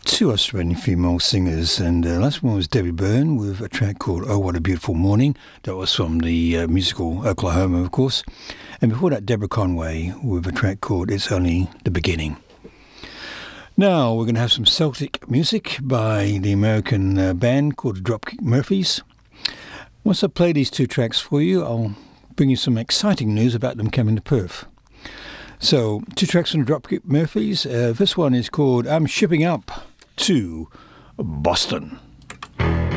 two Australian female singers, and the last one was Debbie Byrne with a track called Oh What a Beautiful Morning. That was from the musical Oklahoma, of course. And before that, Deborah Conway with a track called It's Only the Beginning. Now we're going to have some Celtic music by the American band called the Dropkick Murphys. Once I play these two tracks for you, I'll bring you some exciting news about them coming to Perth. So, two tracks from the Dropkick Murphys. This one is called I'm Shipping Up to Boston.